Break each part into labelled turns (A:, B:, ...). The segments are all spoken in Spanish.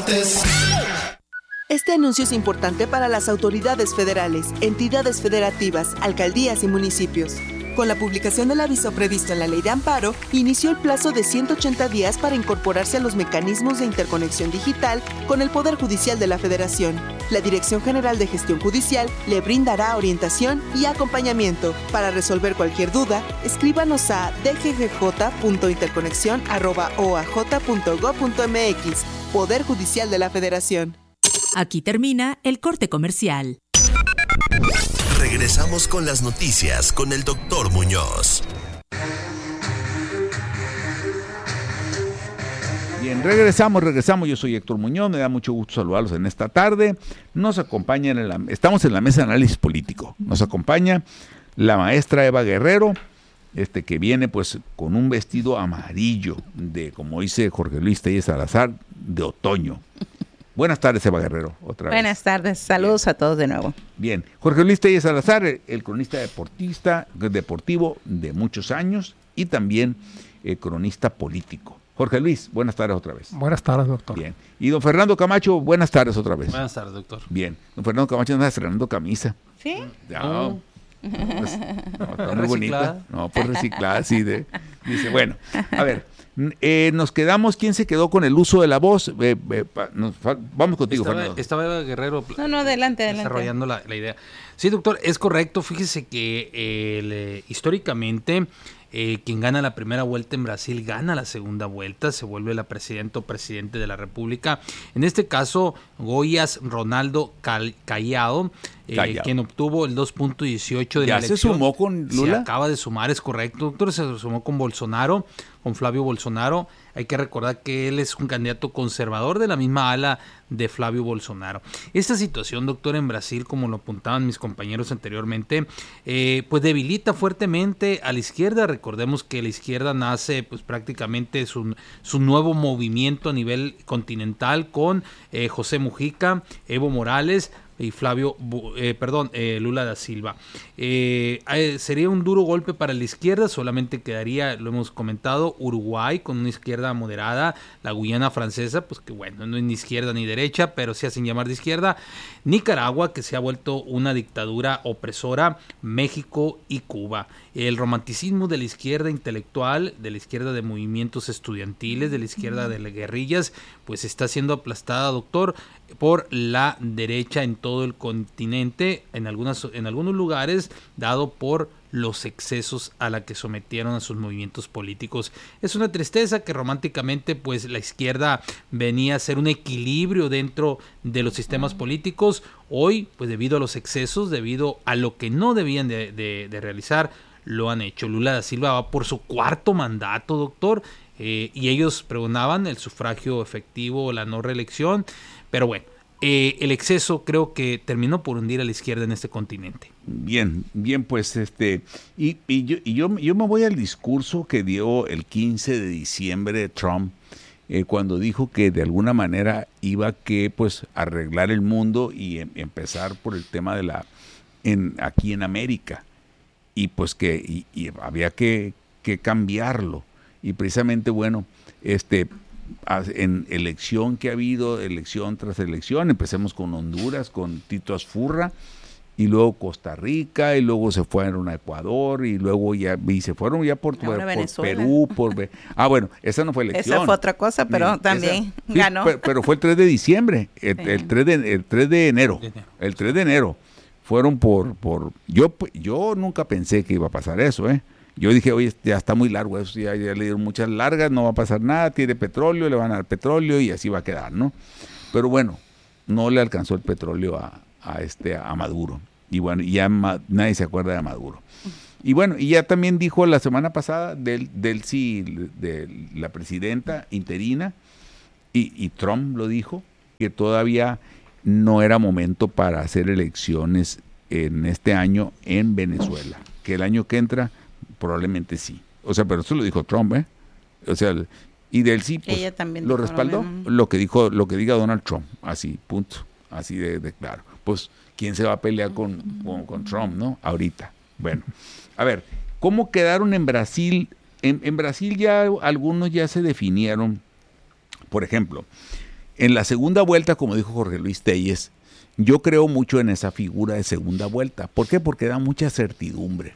A: deportes.
B: Este anuncio es importante para las autoridades federales, entidades federativas, alcaldías y municipios. Con la publicación del aviso previsto en la Ley de Amparo, inició el plazo de 180 días para incorporarse a los mecanismos de interconexión digital con el Poder Judicial de la Federación. La Dirección General de Gestión Judicial le brindará orientación y acompañamiento. Para resolver cualquier duda, escríbanos a dggj.interconexión@oaj.gov.mx. Poder Judicial de la Federación.
C: Aquí termina el corte comercial.
A: Regresamos con las noticias con el Dr. Muñoz.
D: Bien, regresamos. Yo soy Héctor Muñoz, me da mucho gusto saludarlos en esta tarde. Nos acompaña, estamos en la mesa de análisis político. Nos acompaña la maestra Eva Guerrero, que viene pues con un vestido amarillo de, como dice Jorge Luis Telles Salazar, de otoño. Buenas tardes, Eva Guerrero, otra vez.
E: Buenas tardes, saludos a todos de nuevo.
D: Bien, Jorge Luis Telles Salazar, el cronista deportivo de muchos años y también cronista político. Jorge Luis, buenas tardes otra vez.
F: Buenas tardes, doctor.
D: Bien. Y don Fernando Camacho, buenas tardes otra vez.
G: Buenas tardes, doctor.
D: Bien. Don Fernando Camacho anda estrenando camisa.
E: ¿Sí?
D: No, está muy bonita. No, pues reciclada, sí. Dice, bueno, a ver, nos quedamos, ¿quién se quedó con el uso de la voz? Vamos contigo, Fernando.
G: Estaba Eva Guerrero
E: adelante.
G: Desarrollando la idea. Sí, doctor, es correcto. Fíjese que históricamente quien gana la primera vuelta en Brasil gana la segunda vuelta, se vuelve la presidenta o presidente de la República. En este caso, Goiás Ronaldo Caiado, quien obtuvo el 2.18 de la elección.
D: ¿Ya se sumó con Lula?
G: Se acaba de sumar, es correcto, doctor. Se sumó con Bolsonaro, con Flavio Bolsonaro. Hay que recordar que él es un candidato conservador de la misma ala de Flavio Bolsonaro. Esta situación, doctor, en Brasil, como lo apuntaban mis compañeros anteriormente, pues debilita fuertemente a la izquierda. Recordemos que la izquierda nace pues prácticamente su nuevo movimiento a nivel continental con José Mujica, Evo Morales y Lula da Silva. Sería un duro golpe para la izquierda, solamente quedaría, lo hemos comentado, Uruguay con una izquierda moderada, la Guyana francesa, pues que bueno, no es ni izquierda ni derecha, pero se hacen llamar de izquierda, Nicaragua, que se ha vuelto una dictadura opresora, México y Cuba. El romanticismo de la izquierda intelectual, de la izquierda de movimientos estudiantiles, de la izquierda de las guerrillas, pues está siendo aplastada, doctor, por la derecha en todo el continente, en algunos lugares, dado por los excesos a la que sometieron a sus movimientos políticos. Es una tristeza que románticamente pues la izquierda venía a ser un equilibrio dentro de los sistemas políticos. Hoy, pues debido a los excesos, debido a lo que no debían de realizar, lo han hecho. Lula da Silva va por su cuarto mandato, doctor, y ellos pregonaban el sufragio efectivo, la no reelección, pero bueno, el exceso creo que terminó por hundir a la izquierda en este continente.
D: Bien, pues yo me voy al discurso que dio el 15 de diciembre Trump, cuando dijo que de alguna manera iba que pues arreglar el mundo y empezar por el tema de aquí en América, y pues que y había que cambiarlo, y precisamente bueno, en elección que ha habido, elección tras elección, empecemos con Honduras, con Tito Asfurra, y luego Costa Rica, y luego se fueron a Ecuador, y luego se fueron ya por Perú, bueno, esa no fue elección.
E: Esa fue otra cosa, pero también ganó.
D: Pero fue el 3 de diciembre, el 3 de enero, el 3 de enero, fueron yo nunca pensé que iba a pasar eso, Yo dije, oye, ya está muy largo eso, ya le dieron muchas largas, no va a pasar nada, tiene petróleo, le van a dar petróleo y así va a quedar, ¿no? Pero bueno, no le alcanzó el petróleo a Maduro. Y bueno, ya nadie se acuerda de Maduro. Y bueno, y ya también dijo la semana pasada de la presidenta interina, y Trump lo dijo, que todavía no era momento para hacer elecciones en este año en Venezuela, que el año que entra probablemente sí. O sea, pero eso lo dijo Trump, O sea, y de él sí, pues,
E: ella también
D: lo respaldó, lo que diga Donald Trump, así, punto, así de claro. Pues, ¿quién se va a pelear con Trump, no? Ahorita. Bueno, a ver, ¿cómo quedaron en Brasil? En Brasil ya algunos ya se definieron. Por ejemplo, En la segunda vuelta, como dijo Jorge Luis Telles, yo creo mucho en esa figura de segunda vuelta. ¿Por qué? Porque da mucha certidumbre.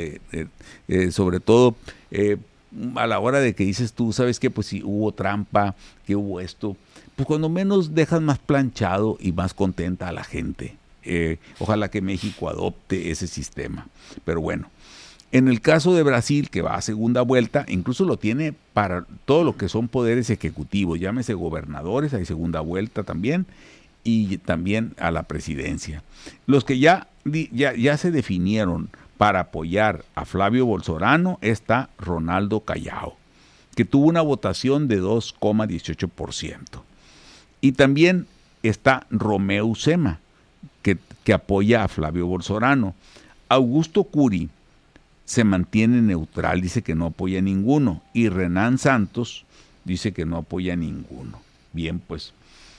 D: Sobre todo a la hora de que dices tú, ¿sabes qué? Pues si hubo trampa, que hubo esto, pues cuando menos dejas más planchado y más contenta a la gente. Ojalá que México adopte ese sistema. Pero bueno, en el caso de Brasil, que va a segunda vuelta, incluso lo tiene para todo lo que son poderes ejecutivos, llámese gobernadores, hay segunda vuelta también, y también a la presidencia. Los que ya se definieron para apoyar a Flavio Bolsonaro está Ronaldo Callao, que tuvo una votación de 2,18%. Y también está Romeu Zema, que apoya a Flavio Bolsonaro. Augusto Curi se mantiene neutral, dice que no apoya a ninguno. Y Renan Santos dice que no apoya a ninguno. Bien, pues,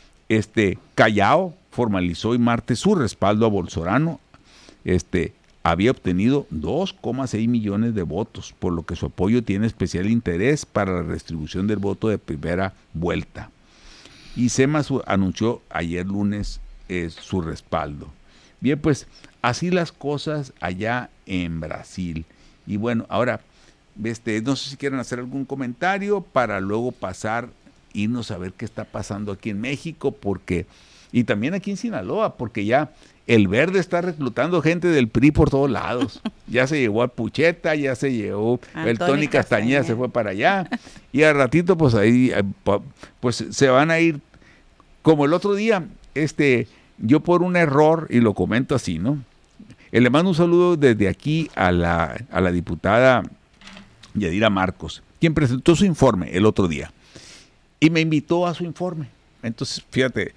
D: Callao formalizó hoy martes su respaldo a Bolsonaro. Había obtenido 2,6 millones de votos, por lo que su apoyo tiene especial interés para la redistribución del voto de primera vuelta. Y Zema anunció ayer lunes su respaldo. Bien, pues así las cosas allá en Brasil. Y bueno, ahora, no sé si quieren hacer algún comentario para luego irnos a ver qué está pasando aquí en México, y también aquí en Sinaloa, porque ya el Verde está reclutando gente del PRI por todos lados. Ya se llevó a Pucheta, ya se llevó el Tony Castañeda, se fue para allá. Y al ratito, pues ahí, pues se van a ir. Como el otro día, yo por un error, y lo comento así, ¿no? Le mando un saludo desde aquí a la diputada Yadira Marcos, quien presentó su informe el otro día. Y me invitó a su informe. Entonces, fíjate,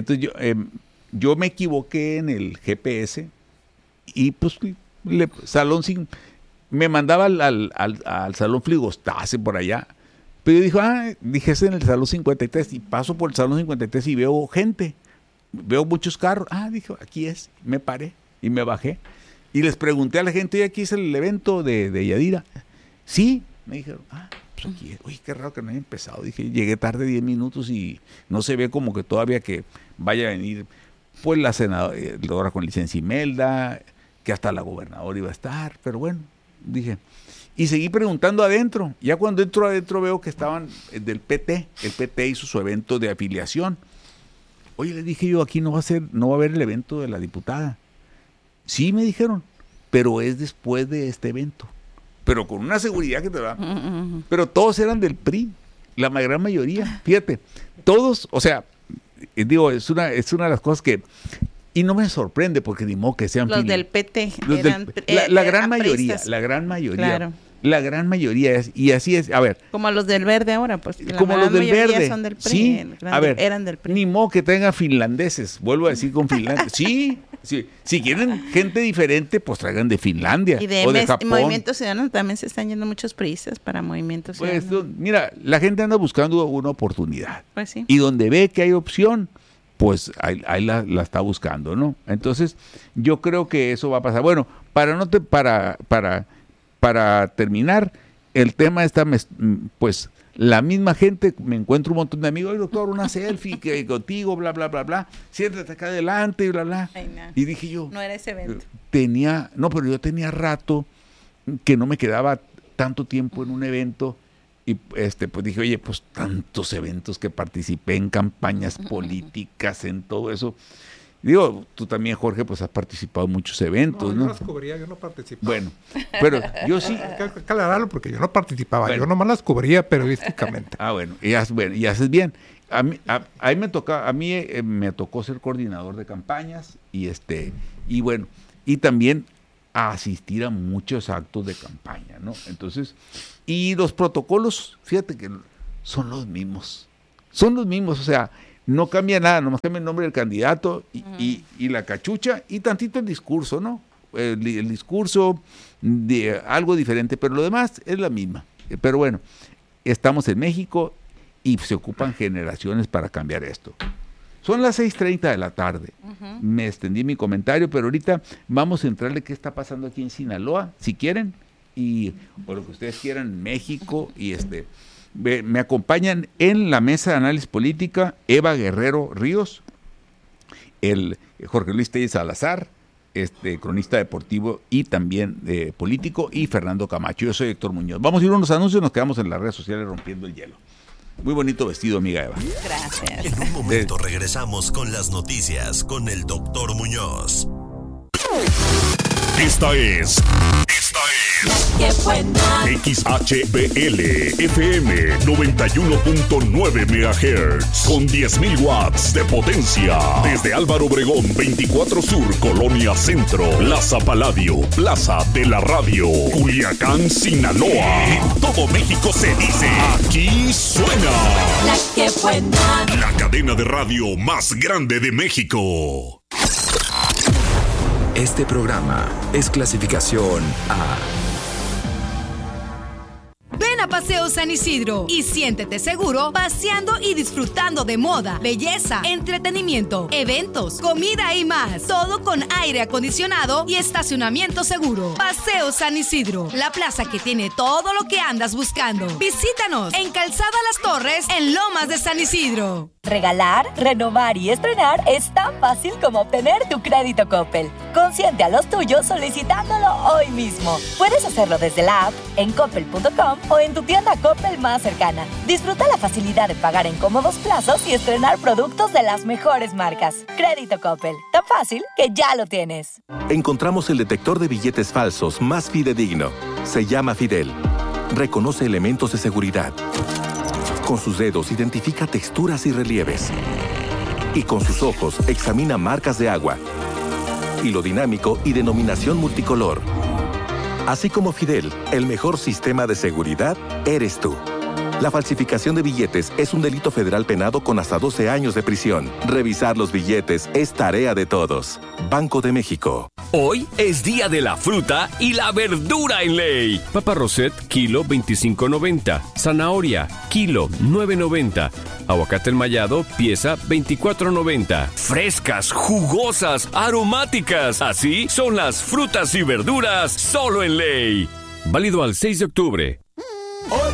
D: yo me equivoqué en el GPS y pues me mandaba al Salón Fligostase por allá. Pero yo dije, es en el Salón 53, y paso por el Salón 53 y veo gente, veo muchos carros. Dije, aquí es, me paré y me bajé. Y les pregunté a la gente, ¿y aquí es el evento de Yadira? Sí, me dijeron, pues aquí es. Uy, qué raro que no haya empezado. Dije, llegué tarde 10 minutos y no se ve como que todavía que vaya a venir pues la senadora con licencia Imelda, que hasta la gobernadora iba a estar, pero bueno, dije, y seguí preguntando adentro. Ya cuando entro adentro veo que estaban del PT, el PT hizo su evento de afiliación. Oye, le dije yo, aquí no va a haber el evento de la diputada. Sí, me dijeron, pero es después de este evento, pero con una seguridad que te da. Pero todos eran del PRI, la gran mayoría, fíjate, todos, o sea, digo, es una de las cosas que, y no me sorprende porque ni modo que sean
E: los del PT
D: la gran mayoría, claro. La gran mayoría es, y así es, a ver.
E: Como los del Verde ahora, pues.
D: Como los del Verde.
E: Son del PRI,
D: sí,
E: eran del PRI.
D: Ni modo que tengan finlandeses, vuelvo a decir con Finlandia. Sí, si quieren gente diferente, pues traigan de Finlandia o de Japón.
E: Movimiento Ciudadano también se están yendo muchos priistas para Movimiento Ciudadano.
D: Pues mira, la gente anda buscando una oportunidad.
E: Pues sí.
D: Y donde ve que hay opción, pues ahí la está buscando, ¿no? Entonces, yo creo que eso va a pasar. Bueno, para terminar, el tema está, pues, la misma gente, me encuentro un montón de amigos, doctor, una selfie que contigo, bla, bla, bla, bla, siéntate acá adelante, y bla, bla.
E: Ay, no.
D: Y dije yo,
E: no era ese evento.
D: Pero yo tenía rato que no me quedaba tanto tiempo en un evento, y pues dije, oye, pues tantos eventos que participé en campañas políticas, en todo eso. Digo, tú también, Jorge, pues has participado en muchos eventos, ¿no?
F: Yo las cubría, yo no participaba.
D: Bueno, pero yo sí.
F: Hay que aclararlo porque yo no participaba,
D: bueno.
F: Yo nomás las cubría periodísticamente.
D: Bueno, y haces bien. A mí me tocó ser coordinador de campañas y bueno, y también a asistir a muchos actos de campaña, ¿no? Entonces, y los protocolos, fíjate que son los mismos, o sea, no cambia nada, nomás cambia el nombre del candidato y la cachucha y tantito el discurso, ¿no? El discurso de algo diferente, pero lo demás es la misma. Pero bueno, estamos en México y se ocupan generaciones para cambiar esto. Son las 6:30 de la tarde. Me extendí mi comentario, pero ahorita vamos a entrarle qué está pasando aquí en Sinaloa, si quieren, o lo que ustedes quieran en México, Me acompañan en la mesa de análisis política Eva Guerrero Ríos, el Jorge Luis Telles Salazar, cronista deportivo y también político, y Fernando Camacho. Yo soy Héctor Muñoz. Vamos a ir a unos anuncios y nos quedamos en las redes sociales rompiendo el hielo. Muy bonito vestido, amiga Eva.
E: Gracias.
A: En un momento regresamos con las noticias con el Dr. Muñoz.
H: Esta es XHBL FM 91.9 MHz con 10.000 watts de potencia. Desde Álvaro Obregón 24 Sur, Colonia Centro, Plaza Paladio, Plaza de la Radio, Culiacán, Sinaloa. En todo México se dice, aquí suena
I: La que buena.
H: la cadena de radio más grande de México.
J: Este programa es clasificación A.
K: Ven a Paseo San Isidro y siéntete seguro paseando y disfrutando de moda, belleza, entretenimiento, eventos, comida y más. Todo con aire acondicionado y estacionamiento seguro. Paseo San Isidro, la plaza que tiene todo lo que andas buscando. Visítanos en Calzada Las Torres, en Lomas de San Isidro.
I: Regalar, renovar y estrenar es tan fácil como obtener tu crédito Coppel. Consiente a los tuyos solicitándolo hoy mismo. Puedes hacerlo desde la app, en coppel.com o en tu tienda Coppel más cercana. Disfruta la facilidad de pagar en cómodos plazos y estrenar productos de las mejores marcas. Crédito Coppel, tan fácil que ya lo tienes.
L: Encontramos el detector de billetes falsos más fidedigno. Se llama Fidel. Reconoce elementos de seguridad. Con sus dedos identifica texturas y relieves. Y con sus ojos examina marcas de agua, hilo dinámico y denominación multicolor. Así como Fidel, el mejor sistema de seguridad eres tú. La falsificación de billetes es un delito federal penado con hasta 12 años de prisión. Revisar los billetes es tarea de todos. Banco de México.
M: Hoy es día de la fruta y la verdura en ley. Papa Rosette, kilo 25.90. Zanahoria, kilo 9.90. Aguacate enmayado, pieza 24.90. Frescas, jugosas, aromáticas. Así son las frutas y verduras solo en ley. Válido al 6 de octubre.